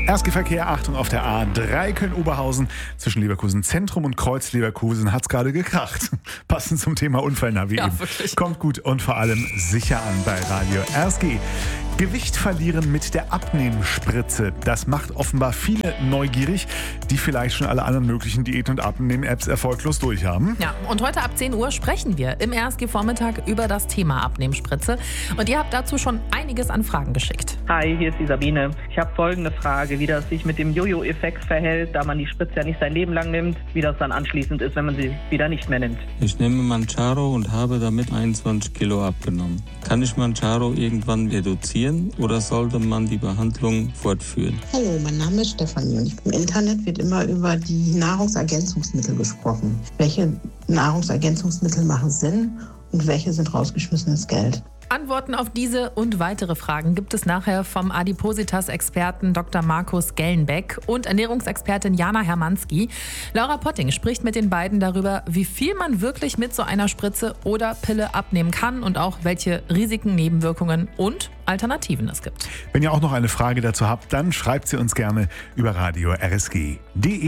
Erstverkehr, Achtung auf der A3 Köln-Oberhausen zwischen Leverkusen Zentrum und Kreuz Leverkusen hat's gerade gekracht. Passend zum Thema Unfallnavi eben. Wirklich. Kommt gut und vor allem sicher an bei Radio RSG. Gewicht verlieren mit der Abnehmspritze. Das macht offenbar viele neugierig, die vielleicht schon alle anderen möglichen Diät- und Abnehm-Apps erfolglos durchhaben. Ja, und heute ab 10 Uhr sprechen wir im RSG-Vormittag über das Thema Abnehmspritze. Und ihr habt dazu schon einiges an Fragen geschickt. Hi, hier ist die Sabine. Ich habe folgende Frage, wie das sich mit dem Jojo-Effekt verhält, da man die Spritze ja nicht sein Leben lang nimmt, wie das dann anschließend ist, wenn man sie wieder nicht mehr nimmt. Ich nehme Mounjaro und habe damit 21 Kilo abgenommen. Kann ich Mounjaro irgendwann reduzieren oder sollte man die Behandlung fortführen? Hallo, mein Name ist Stefanie und im Internet wird immer über die Nahrungsergänzungsmittel gesprochen. Welche Nahrungsergänzungsmittel machen Sinn und welche sind rausgeschmissenes Geld? Antworten auf diese und weitere Fragen gibt es nachher vom Adipositas-Experten Dr. Markus Gellenbeck und Ernährungsexpertin Jana Hermanski. Laura Potting spricht mit den beiden darüber, wie viel man wirklich mit so einer Spritze oder Pille abnehmen kann und auch welche Risiken, Nebenwirkungen und Alternativen es gibt. Wenn ihr auch noch eine Frage dazu habt, dann schreibt sie uns gerne über radio rsg.de.